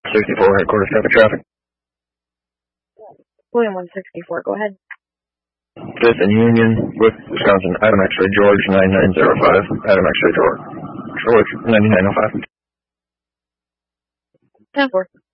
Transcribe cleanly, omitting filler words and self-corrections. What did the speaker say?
64, headquarters, traffic, traffic. William 164, go ahead. 5th and Union, with Wisconsin, Adam X-ray George 9905, Adam X-ray George 9905. 10-4.